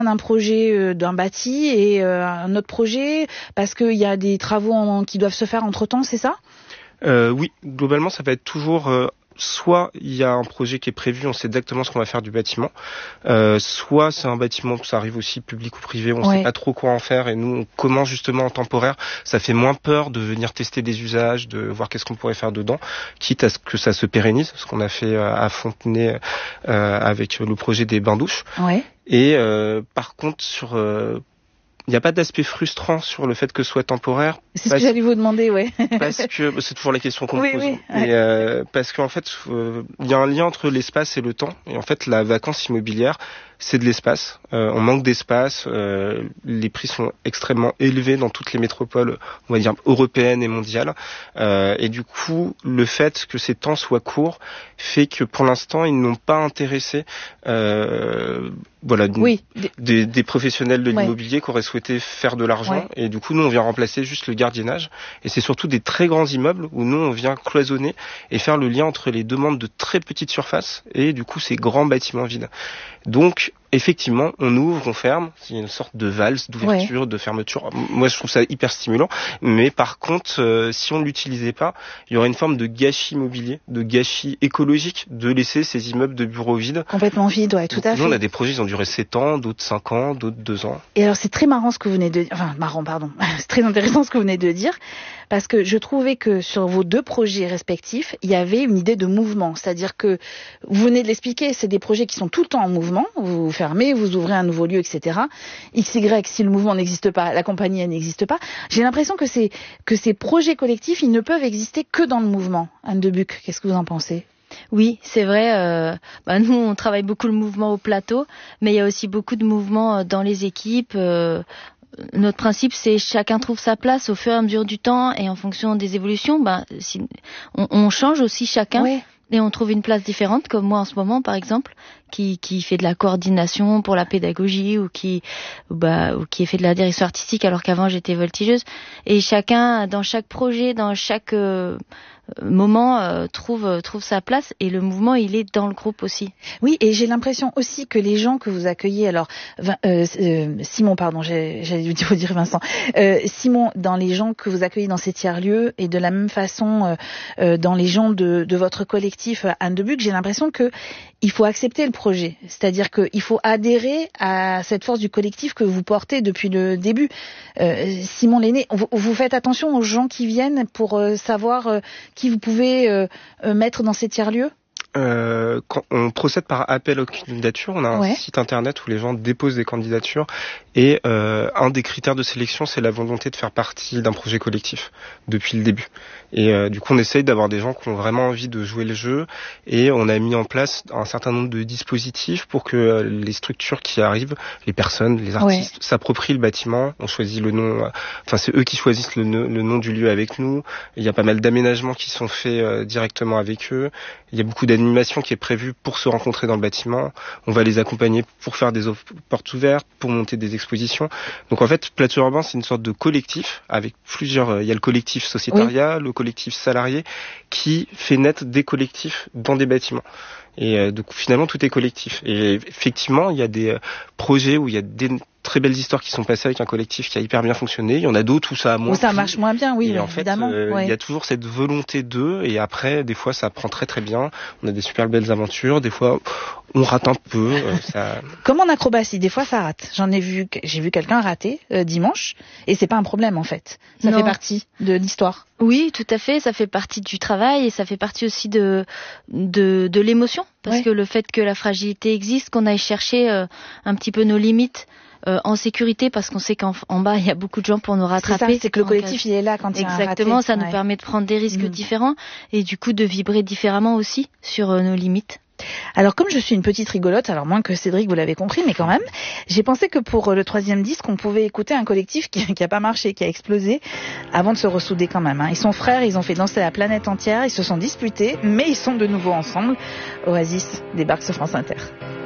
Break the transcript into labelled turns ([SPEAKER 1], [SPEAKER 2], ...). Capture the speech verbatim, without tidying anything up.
[SPEAKER 1] un projet euh, d'un bâti et euh, un autre projet parce qu'il y a des travaux en, qui doivent se faire entre-temps, c'est ça ?
[SPEAKER 2] euh, Oui, globalement, ça va être toujours... Euh... Soit il y a un projet qui est prévu, on sait exactement ce qu'on va faire du bâtiment, euh, soit c'est un bâtiment, ça arrive aussi public ou privé, on ne ouais. sait pas trop quoi en faire et nous on commence justement en temporaire, ça fait moins peur de venir tester des usages, de voir qu'est-ce qu'on pourrait faire dedans, quitte à ce que ça se pérennise, ce qu'on a fait à Fontenay euh, avec le projet des bains-douches.
[SPEAKER 1] Ouais.
[SPEAKER 2] Et euh, par contre sur... Euh, il n'y a pas d'aspect frustrant sur le fait que ce soit temporaire.
[SPEAKER 1] C'est ce que j'allais vous demander, ouais.
[SPEAKER 2] Parce que c'est toujours la question qu'on
[SPEAKER 1] oui,
[SPEAKER 2] me pose.
[SPEAKER 1] Oui,
[SPEAKER 2] ouais. Et euh, parce qu'en fait, il euh, y a un lien entre l'espace et le temps. Et en fait, la vacance immobilière, c'est de l'espace. Euh, on manque d'espace. Euh, les prix sont extrêmement élevés dans toutes les métropoles, on va dire européennes et mondiales. Euh, et du coup, le fait que ces temps soient courts fait que pour l'instant, ils n'ont pas intéressé. Euh, voilà,
[SPEAKER 1] oui.
[SPEAKER 2] des, des professionnels de ouais. l'immobilier qui auraient souhaité faire de l'argent. Ouais. Et du coup, nous, on vient remplacer juste le gardiennage. Et c'est surtout des très grands immeubles où nous, on vient cloisonner et faire le lien entre les demandes de très petites surfaces et du coup, ces grands bâtiments vides. Donc, effectivement, on ouvre, on ferme. C'est une sorte de valse, d'ouverture, ouais. de fermeture. Moi, je trouve ça hyper stimulant. Mais par contre, euh, si on ne l'utilisait pas, il y aurait une forme de gâchis immobilier, de gâchis écologique, de laisser ces immeubles de bureaux vides.
[SPEAKER 1] Complètement vides, ouais, tout
[SPEAKER 2] Donc,
[SPEAKER 1] à fait.
[SPEAKER 2] Nous, on a des projets, ils ont duré sept ans, d'autres cinq ans, d'autres deux ans.
[SPEAKER 1] Et alors, c'est très marrant ce que vous venez de dire. Enfin, marrant, pardon. C'est très intéressant ce que vous venez de dire. Parce que je trouvais que sur vos deux projets respectifs, il y avait une idée de mouvement. C'est-à-dire que, vous venez de l'expliquer, c'est des projets qui sont tout le temps en mouvement. Vous fermez, vous ouvrez un nouveau lieu, et cetera. X Y, si le mouvement n'existe pas, la compagnie, elle n'existe pas. J'ai l'impression que, c'est, que ces projets collectifs, ils ne peuvent exister que dans le mouvement. Anne de Buch, qu'est-ce que vous en pensez ?
[SPEAKER 3] Oui, c'est vrai. Euh, bah nous, on travaille beaucoup le mouvement au plateau, mais il y a aussi beaucoup de mouvements dans les équipes. Euh, notre principe, c'est chacun trouve sa place au fur et à mesure du temps et en fonction des évolutions. Bah, si, on, on change aussi chacun. Ouais. Et on trouve une place différente, comme moi en ce moment, par exemple, qui, qui fait de la coordination pour la pédagogie ou qui, bah, ou qui fait de la direction artistique alors qu'avant j'étais voltigeuse. Et chacun, dans chaque projet, dans chaque euh, moment, euh, trouve trouve sa place et le mouvement, il est dans le groupe aussi.
[SPEAKER 1] Oui, et j'ai l'impression aussi que les gens que vous accueillez, alors euh, euh, Simon, pardon, j'ai, j'allais vous dire Vincent, euh, Simon, dans les gens que vous accueillez dans ces tiers-lieux et de la même façon euh, euh, dans les gens de, de votre collectif Anne de Buch, j'ai l'impression que il faut accepter le projet, c'est-à-dire qu'il faut adhérer à cette force du collectif que vous portez depuis le début. Euh, Simon Lenné, vous, vous faites attention aux gens qui viennent pour euh, savoir euh, qui vous pouvez euh, euh, mettre dans ces tiers-lieux ?
[SPEAKER 2] Euh, quand on procède par appel aux candidatures, on a un
[SPEAKER 1] ouais.
[SPEAKER 2] site internet où les gens déposent des candidatures et euh, un des critères de sélection, c'est la volonté de faire partie d'un projet collectif depuis le début. Et euh, du coup, on essaye d'avoir des gens qui ont vraiment envie de jouer le jeu et on a mis en place un certain nombre de dispositifs pour que euh, les structures qui arrivent, les personnes, les artistes, ouais. s'approprient le bâtiment. On choisit le nom, euh, enfin c'est eux qui choisissent le, le nom du lieu avec nous. Il y a pas mal d'aménagements qui sont faits euh, directement avec eux. Il y a beaucoup d'animation qui est prévue pour se rencontrer dans le bâtiment. On va les accompagner pour faire des portes ouvertes, pour monter des expositions. Donc en fait, Plateau Urbain, c'est une sorte de collectif avec plusieurs... Il y a le collectif sociétariat, oui. le collectif salarié, qui fait naître des collectifs dans des bâtiments. Et euh, donc finalement, tout est collectif. Et effectivement, il y a des euh, projets où il y a des très belles histoires qui sont passées avec un collectif qui a hyper bien fonctionné. Il y en a d'autres où ça a moins.
[SPEAKER 1] Où ça marche moins bien, oui,
[SPEAKER 2] et en
[SPEAKER 1] évidemment.
[SPEAKER 2] fait, euh,
[SPEAKER 1] ouais.
[SPEAKER 2] il y a toujours cette volonté d'eux. Et après, des fois, ça prend très très bien. On a des super belles aventures. Des fois, on rate un peu. Euh, ça...
[SPEAKER 1] Comme en acrobatie, des fois, ça rate. J'en ai vu, j'ai vu quelqu'un rater euh, dimanche. Et c'est pas un problème, en fait. Ça
[SPEAKER 3] non.
[SPEAKER 1] fait partie de l'histoire.
[SPEAKER 3] Oui, tout à fait. Ça fait partie du travail et ça fait partie aussi de de, de l'émotion. Parce ouais. que le fait que la fragilité existe, qu'on aille chercher euh, un petit peu nos limites euh, en sécurité, parce qu'on sait qu'en en bas, il y a beaucoup de gens pour nous rattraper.
[SPEAKER 1] C'est ça, c'est que le collectif, il est là quand il y a un raté.
[SPEAKER 3] Exactement, ça
[SPEAKER 1] ouais.
[SPEAKER 3] nous permet de prendre des risques
[SPEAKER 1] mmh.
[SPEAKER 3] différents et du coup de vibrer différemment aussi sur euh, nos limites.
[SPEAKER 1] Alors comme je suis une petite rigolote, alors moins que Cédric, vous l'avez compris, mais quand même, j'ai pensé que pour le troisième disque, on pouvait écouter un collectif qui, qui a pas marché, qui a explosé, avant de se ressouder quand même. Hein. Ils sont frères, ils ont fait danser la planète entière, ils se sont disputés, mais ils sont de nouveau ensemble. Oasis débarque sur France Inter.